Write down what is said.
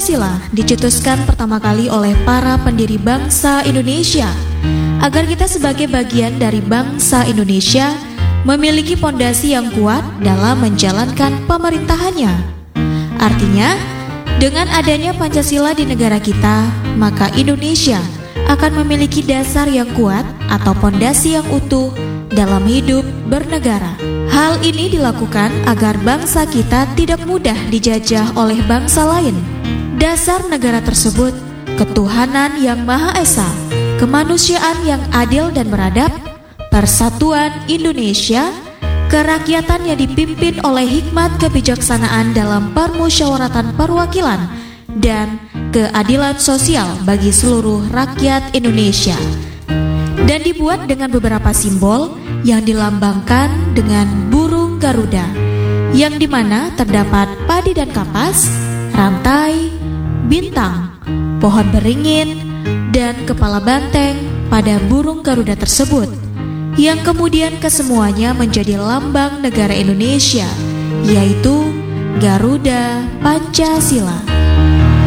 Pancasila dicetuskan pertama kali oleh para pendiri bangsa Indonesia agar kita sebagai bagian dari bangsa Indonesia memiliki pondasi yang kuat dalam menjalankan pemerintahannya. Artinya, dengan adanya Pancasila di negara kita, maka Indonesia akan memiliki dasar yang kuat atau pondasi yang utuh dalam hidup bernegara. Hal ini dilakukan agar bangsa kita tidak mudah dijajah oleh bangsa lain. Dasar negara tersebut, ketuhanan yang Maha Esa, kemanusiaan yang adil dan beradab, persatuan Indonesia, kerakyatan yang dipimpin oleh hikmat kebijaksanaan dalam permusyawaratan perwakilan, dan keadilan sosial bagi seluruh rakyat Indonesia. Dan dibuat dengan beberapa simbol yang dilambangkan dengan burung Garuda, yang dimana terdapat padi dan kapas, rantai, bintang, pohon beringin, dan kepala banteng pada burung Garuda tersebut, yang kemudian kesemuanya menjadi lambang negara Indonesia, yaitu Garuda Pancasila.